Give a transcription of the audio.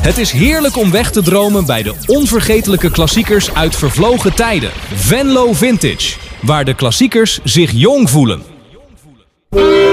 Het is heerlijk om weg te dromen bij de onvergetelijke klassiekers uit vervlogen tijden. Venlo Vintage, waar de klassiekers zich jong voelen.